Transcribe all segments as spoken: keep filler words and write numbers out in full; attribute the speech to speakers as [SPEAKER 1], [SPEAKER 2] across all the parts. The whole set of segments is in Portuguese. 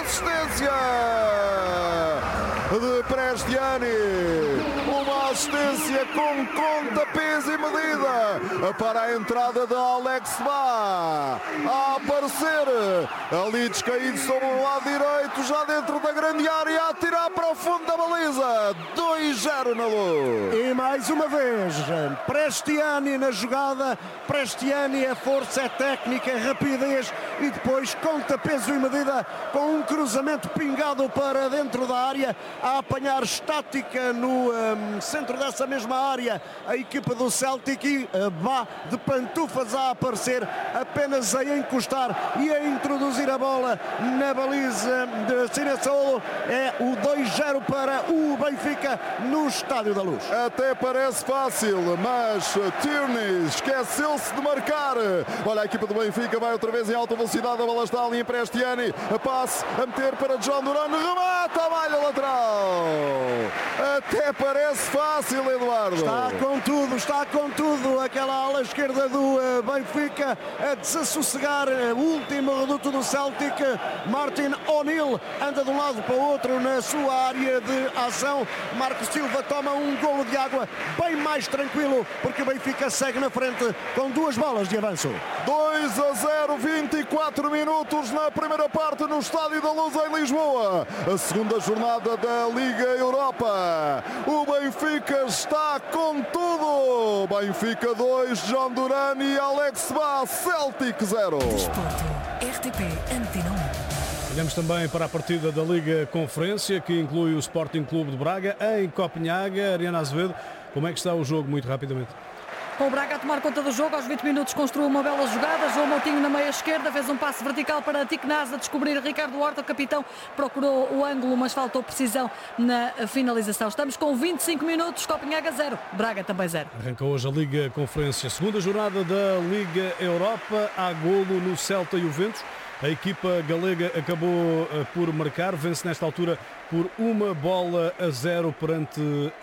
[SPEAKER 1] assistência de Prestiani. Uma assistência com pontapés e medida para a entrada de Alex Bá. A aparecer ali descaído sobre o lado direito, já dentro da grande área, a atirar para o fundo da baliza. dois zero na Luz.
[SPEAKER 2] E mais uma vez, Prestiani na jogada. Prestiani é força, é técnica, é rapidez e depois conta peso e medida com um cruzamento pingado para dentro da área, a apanhar estática no um, centro dessa mesma área a equipa do Celtic e uh, Bá de pantufas a aparecer, apenas a encostar e a introduzir a bola na baliza de Sinassolo. É o dois zero para o Benfica no Estádio da Luz.
[SPEAKER 1] Até parece fácil, mas Tierney esqueceu-se de marcar. Olha, a equipa do Benfica vai outra vez em alta velocidade, a bola está ali em Prestiani, a passe a meter para John Duran, remata a malha lateral. Até parece fácil, Eduardo.
[SPEAKER 2] Está com tudo, está com tudo. Aquela ala esquerda do Benfica a desassossegar o último reduto do Celtic. Martin O'Neill anda de um lado para o outro na sua área de ação. Marco Silva toma um golo de água bem mais tranquilo, porque o Benfica segue na frente com duas bolas de avanço.
[SPEAKER 1] dois a zero, vinte e quatro minutos na primeira parte no Estádio da Luz em Lisboa. A segunda jornada da Liga Europa. O Benfica está com tudo. Benfica dois, John Duran e Alex Bá. Celtic zero.
[SPEAKER 3] Desporto, R T P Antena um.
[SPEAKER 4] Olhamos também para a partida da Liga Conferência, que inclui o Sporting Clube de Braga em Copenhague. Ariana Azevedo, como é que está o jogo, muito rapidamente?
[SPEAKER 5] Com o Braga a tomar conta do jogo, aos vinte minutos construiu uma bela jogada. João Moutinho na meia esquerda fez um passe vertical para Tiknaz a descobrir Ricardo Horta. O capitão procurou o ângulo, mas faltou precisão na finalização. Estamos com vinte e cinco minutos, Copenhague zero, Braga também zero.
[SPEAKER 4] Arranca hoje a Liga Conferência, segunda jornada da Liga Europa. Há golo no Celta e o Juventus. A equipa galega acabou por marcar, vence nesta altura por uma bola a zero perante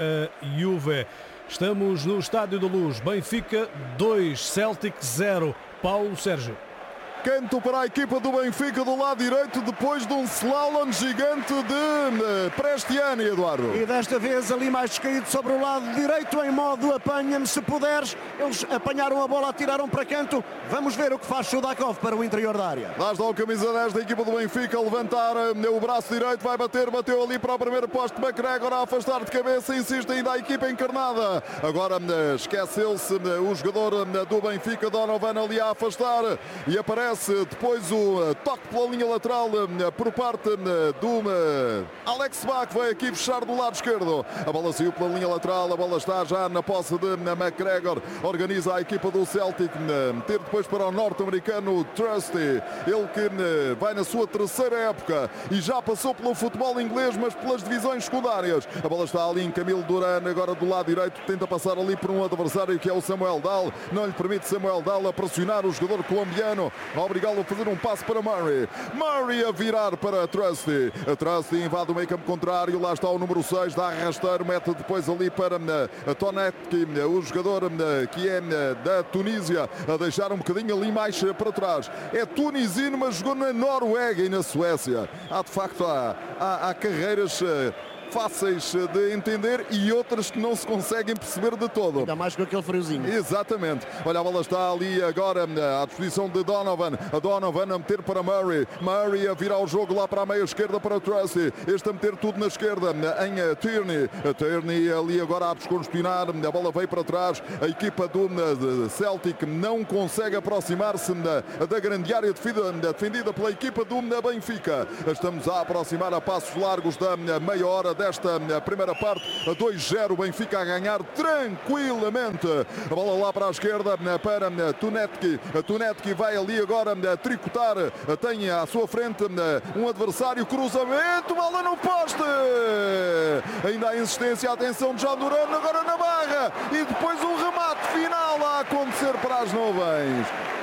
[SPEAKER 4] a Juve. Estamos no Estádio da Luz. Benfica dois, Celtic zero. Paulo Sérgio.
[SPEAKER 1] Canto para a equipa do Benfica do lado direito depois de um slalom gigante de Prestiani, Eduardo.
[SPEAKER 2] E desta vez ali mais descaído sobre o lado direito em modo apanha-me se puderes. Eles apanharam a bola, atiraram para canto. Vamos ver o que faz Chudakov para o interior da área.
[SPEAKER 1] Lá está o camisa dez da equipa do Benfica a levantar o braço direito, vai bater, bateu ali para o primeiro posto. McGregor a afastar de cabeça, insiste ainda a equipa encarnada. Agora esqueceu-se o jogador do Benfica, Donovan, ali a afastar e aparece depois o toque pela linha lateral por parte do Alex Bá, que vai aqui fechar do lado esquerdo. A bola saiu pela linha lateral, a bola está já na posse de McGregor. Organiza a equipa do Celtic, meter depois para o norte-americano Trusty, ele que vai na sua terceira época e já passou pelo futebol inglês, mas pelas divisões secundárias. A bola está ali em Camilo Duran, agora do lado direito, tenta passar ali por um adversário que é o Samuel Dahl, não lhe permite Samuel Dahl a pressionar o jogador colombiano, obrigá-lo a fazer um passo para Murray. Murray a virar para Trusty. A Trusty invade o meio campo contrário. Lá está o número seis, dá rasteiro, mete depois ali para a Tonetki, o jogador que é da Tunísia, a deixar um bocadinho ali mais para trás. É tunisino, mas jogou na Noruega e na Suécia. Há de facto há, há, há carreiras fáceis de entender e outras que não se conseguem perceber de todo.
[SPEAKER 2] Ainda mais com aquele friozinho.
[SPEAKER 1] Exatamente. Olha, a bola está ali agora à disposição de Donovan. A Donovan a meter para Murray. Murray a virar o jogo lá para a meia esquerda para Trusty. Este a meter tudo na esquerda em Tierney. A Tierney ali agora a descongestionar. A bola veio para trás. A equipa do Celtic não consegue aproximar-se da grande área defendida pela equipa do Benfica. Estamos a aproximar a passos largos da meia hora desta primeira parte. A dois zero, Benfica a ganhar tranquilamente. A bola lá para a esquerda para Tunetki. A Tunetki vai ali agora tricotar. Tem à sua frente um adversário. Cruzamento, bola no poste. Ainda há insistência, atenção de John Duran agora na barra. E depois um remate final a acontecer para as nuvens.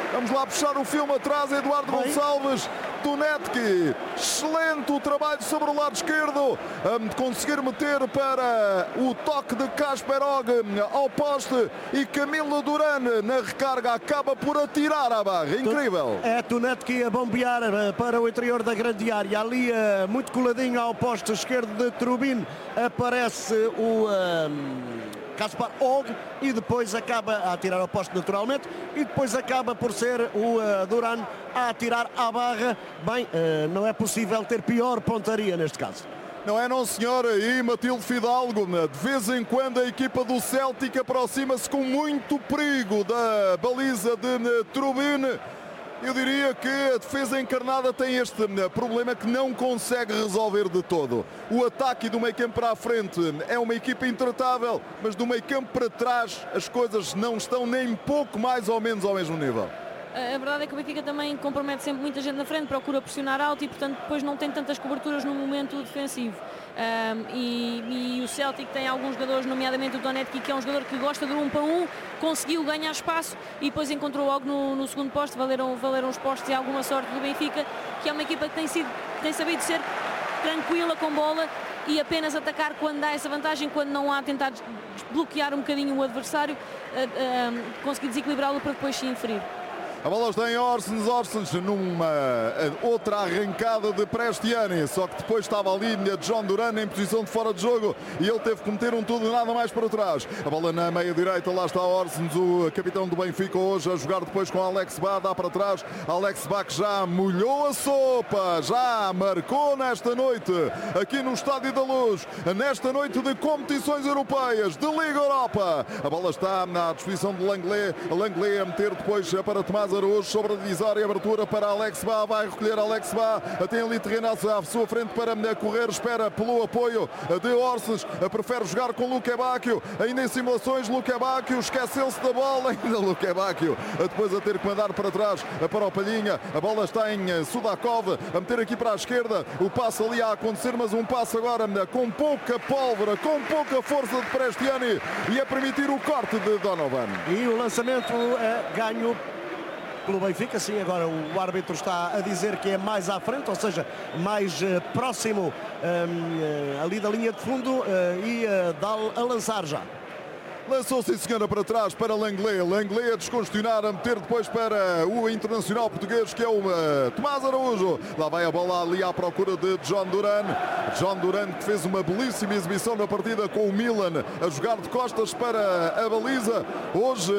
[SPEAKER 1] Vamos lá puxar o filme atrás, Eduardo
[SPEAKER 2] Bem.
[SPEAKER 1] Gonçalves. Tunetki, excelente o trabalho sobre o lado esquerdo, de conseguir meter para o toque de Kasperog ao poste, e Camilo Duran na recarga acaba por atirar à barra. Incrível.
[SPEAKER 2] É Tunetki a bombear para o interior da grande área, ali muito coladinho ao poste esquerdo de Trubin, aparece o um, Kaspar Og, e depois acaba a atirar ao poste naturalmente, e depois acaba por ser o uh, Duran a atirar à barra. Bem, uh, não é possível ter pior pontaria neste caso.
[SPEAKER 1] Não é, não, senhora? E Matilde Fidalgo, de vez em quando a equipa do Celtic aproxima-se com muito perigo da baliza de Trubin. Eu diria que a defesa encarnada tem este problema que não consegue resolver de todo. O ataque do meio campo para a frente é uma equipa intratável, mas do meio campo para trás as coisas não estão nem pouco mais ou menos ao mesmo nível.
[SPEAKER 6] A verdade é que o Benfica também compromete sempre muita gente na frente, procura pressionar alto e, portanto, depois não tem tantas coberturas no momento defensivo. Um, e, e o Celtic tem alguns jogadores, nomeadamente o Donetki, que é um jogador que gosta de um para um, conseguiu ganhar espaço e depois encontrou algo no, no segundo poste. Valeram, valeram os postes e alguma sorte do Benfica, que é uma equipa que tem, sido, tem sabido ser tranquila com bola e apenas atacar quando dá essa vantagem, quando não há, tentar bloquear um bocadinho o adversário, uh, uh, conseguir desequilibrá-lo para depois se inferir.
[SPEAKER 1] A bola está em Orsens, Orsens numa outra arrancada de Prestiani, só que depois estava ali John Duran em posição de fora de jogo e ele teve que meter um tudo e nada mais para trás. A bola na meia direita, lá está Orsens, o capitão do Benfica hoje, a jogar depois com Alex Ba, dá para trás. Alex Ba que já molhou a sopa, já marcou nesta noite aqui no Estádio da Luz, nesta noite de competições europeias, de Liga Europa. A bola está à disposição de Langley, Langley a meter depois para Tomás Araújo sobre a divisória, abertura para Alex Ba, vai recolher Alex Ba, tem ali terreno à sua frente para correr, espera pelo apoio de Orsens, prefere jogar com Luque Bacchio, ainda em simulações, Luque Bacchio esqueceu-se da bola, ainda Luque Bacchio, depois a ter que mandar para trás para o Palhinha, a bola está em Sudakov, a meter aqui para a esquerda, o passo ali a acontecer, mas um passo agora com pouca pólvora, com pouca força de Prestiani e a permitir o corte de Donovan.
[SPEAKER 2] E o lançamento é ganho pelo Benfica, sim, agora o árbitro está a dizer que é mais à frente, ou seja, mais uh, próximo um, uh, ali da linha de fundo uh, e uh, dá a lançar já.
[SPEAKER 1] Lançou-se, senhora, para trás para Langley. Langley a descongestionar, a meter depois para o internacional português, que é o uh, Tomás Araújo. Lá vai a bola ali à procura de John Duran. John Duran que fez uma belíssima exibição na partida com o Milan, a jogar de costas para a baliza. Hoje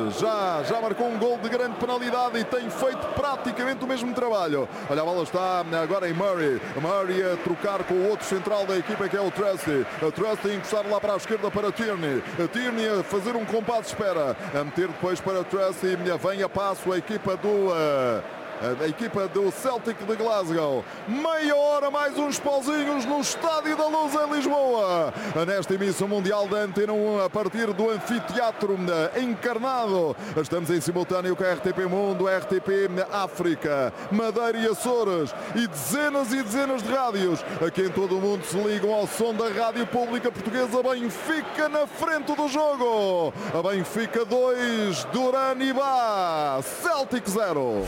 [SPEAKER 1] já, já marcou um gol de grande penalidade e tem feito praticamente o mesmo trabalho. Olha, a bola está agora em Murray. Murray a trocar com o outro central da equipa, que é o Trusty. O Trusty a encostar lá para a esquerda para Tierney. Tierney a fazer um compasso de espera, a meter depois para Trusty, vem a passo a equipa do uh, a equipa do Celtic de Glasgow. Meia hora mais uns pauzinhos no Estádio da Luz em Lisboa, nesta emissão mundial da Antena um, a partir do anfiteatro encarnado. Estamos em simultâneo com a R T P Mundo, R T P África, Madeira e Açores e dezenas e dezenas de rádios aqui em todo o mundo se ligam ao som da Rádio Pública Portuguesa. Benfica na frente do jogo, a Benfica dois, Duran e Ba, Celtic zero.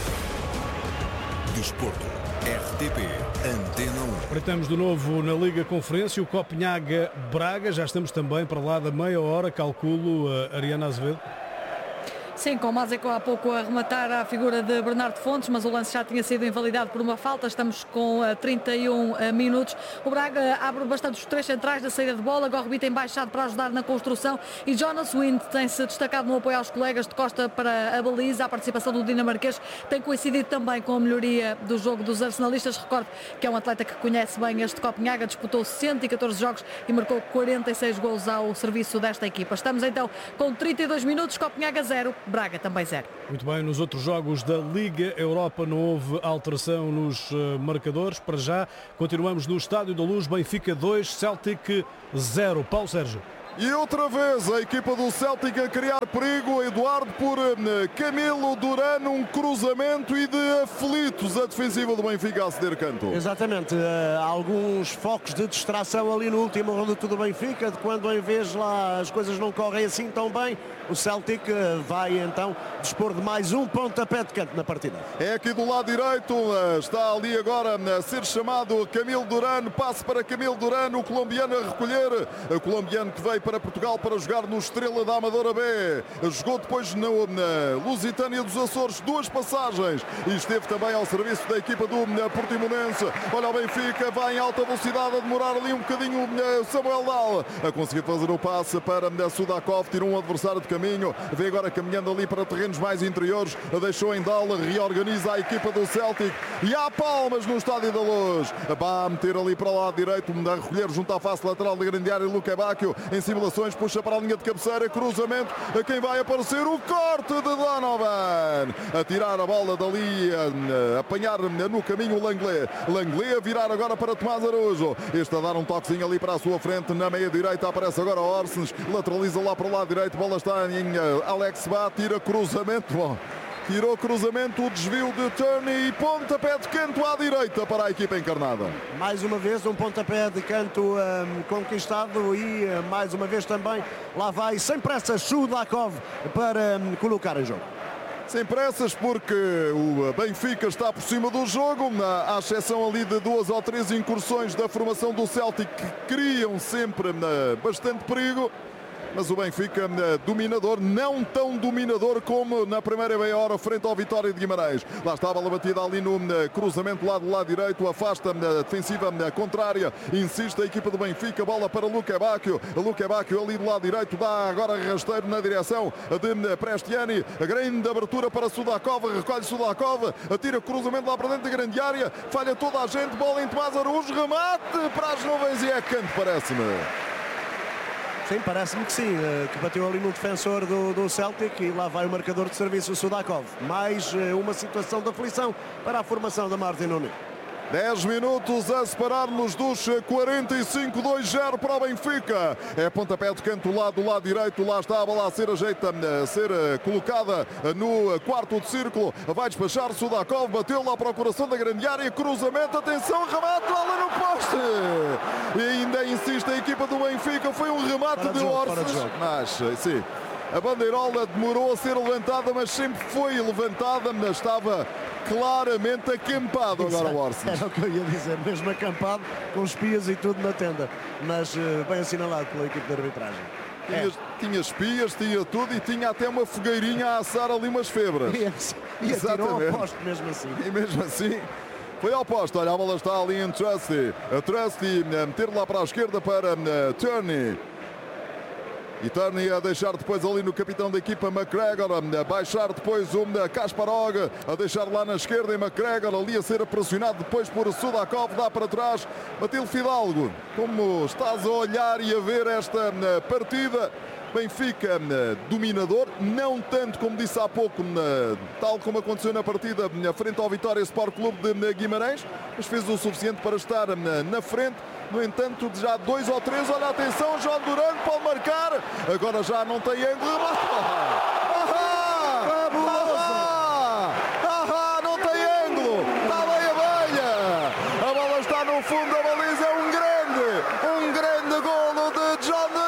[SPEAKER 7] Desporto, R T P Antena um.
[SPEAKER 4] Espreitamos de novo na Liga Conferência, o Copenhaga-Braga. Já estamos também para lá da meia hora, calculo, uh, Ariana Azevedo.
[SPEAKER 5] Sim, com o Mazeco há pouco a rematar a figura de Bernardo Fontes, mas o lance já tinha sido invalidado por uma falta. Estamos com uh, trinta e um uh, minutos. O Braga abre bastante os três centrais da saída de bola. Gorbi tem baixado para ajudar na construção e Jonas Wind tem-se destacado no apoio aos colegas de costa para a baliza. A participação do dinamarquês tem coincidido também com a melhoria do jogo dos arsenalistas. Recordo que é um atleta que conhece bem este Copenhaga, disputou cento e catorze jogos e marcou quarenta e seis golos ao serviço desta equipa. Estamos então com trinta e dois minutos, Copenhaga zero, Braga também zero.
[SPEAKER 4] Muito bem, nos outros jogos da Liga Europa não houve alteração nos uh, marcadores. Para já, continuamos no Estádio da Luz, Benfica dois, Celtic zero. Paulo Sérgio.
[SPEAKER 1] E outra vez a equipa do Celtic a criar perigo, Eduardo, por Camilo Durano, um cruzamento e de aflitos a defensiva do Benfica a ceder canto.
[SPEAKER 2] Exatamente, uh, alguns focos de distração ali no último reduto do Benfica, de quando em vez lá as coisas não correm assim tão bem, o Celtic uh, vai então dispor de mais um pontapé de canto na partida.
[SPEAKER 1] É aqui do lado direito, uh, está ali agora a ser chamado Camilo Durano, passe para Camilo Durano, o colombiano a recolher, o colombiano que veio para Portugal para jogar no Estrela da Amadora B, jogou depois no, na Lusitânia dos Açores, duas passagens e esteve também ao serviço da equipa do Portimonense. Olha o Benfica, vai em alta velocidade a demorar ali um bocadinho Samuel Dal a conseguir fazer o passe para Sudakov, tirou um adversário de caminho, vem agora caminhando ali para terrenos mais interiores, deixou em Dal, reorganiza a equipa do Celtic e há palmas no Estádio da Luz, vai meter ali para o lado direito, a recolher junto à face lateral da grande área, Luque Bacchio em simulações, puxa para a linha de cabeceira, cruzamento, a quem vai aparecer o corte de Donovan, a tirar a bola dali, a, a apanhar no caminho o Langley, Langley a virar agora para Tomás Araújo, este a dar um toquezinho ali para a sua frente, na meia direita aparece agora Orsens, lateraliza lá para o lado direito, bola está em Alex Bá, tira cruzamento, bom, tirou cruzamento, o desvio de Turney e pontapé de canto à direita para a equipa encarnada.
[SPEAKER 2] Mais uma vez um pontapé de canto um, conquistado e uh, mais uma vez também lá vai sem pressa Sudakov para um, colocar em jogo.
[SPEAKER 1] Sem pressas, porque o Benfica está por cima do jogo, à exceção ali de duas ou três incursões da formação do Celtic que criam sempre bastante perigo. Mas o Benfica dominador, não tão dominador como na primeira meia hora frente ao Vitória de Guimarães. Lá está a bola batida ali no cruzamento lá do lado direito, afasta a defensiva contrária, insiste a equipa do Benfica, bola para Luque Bacchio, Luque Bacchio ali do lado direito, dá agora rasteiro na direção de Prestiani, a grande abertura para Sudakov, recolhe Sudakov, atira cruzamento lá para dentro da grande área, falha toda a gente, bola em Tomás Araújo, remate para as nuvens e é canto, parece-me.
[SPEAKER 2] Sim, parece-me que sim, que bateu ali no defensor do, do Celtic e lá vai o marcador de serviço, o Sudakov. Mais uma situação de aflição para a formação da Martin O'Neill.
[SPEAKER 1] dez minutos a separar-nos dos quarenta e cinco, dois zero para o Benfica. É pontapé de canto lá do lado direito. Lá está a bola a ser ajeita, a ser colocada no quarto de círculo. Vai despachar Sudakov, bateu lá para o coração da grande área. Cruzamento, atenção, remate lá no poste. E ainda insiste a equipa do Benfica. Foi um remate de Orsens. Mas, sim. A bandeirola demorou a ser levantada, mas sempre foi levantada, mas estava claramente acampado agora o Orsens.
[SPEAKER 2] Era o que eu ia dizer, mesmo acampado, com espias e tudo na tenda, mas uh, bem assinalado pela equipe de arbitragem.
[SPEAKER 1] Tinha, é. tinha espias, tinha tudo e tinha até uma fogueirinha a assar ali umas febras.
[SPEAKER 2] E, e atirou ao poste mesmo assim.
[SPEAKER 1] E mesmo assim... Foi ao posto, olha, a bola está ali em Trusty. A Trusty a meter lá para a esquerda para uh, Turney. E Turney a deixar depois ali no capitão da equipa McGregor, a baixar depois o Kasparov, a deixar lá na esquerda em McGregor, ali a ser pressionado depois por Sudakov, dá para trás, Matilde Fidalgo, como estás a olhar e a ver esta partida, Benfica dominador, não tanto como disse há pouco, tal como aconteceu na partida frente ao Vitória Sport Clube de Guimarães, mas fez o suficiente para estar na frente. No entanto, já dois ou três, olha, atenção, João Durano pode marcar, agora já não tem ângulo, ah, ah, ah, não tem ângulo, está bem a beia, a bola está no fundo da baliza, é um grande, um grande golo de John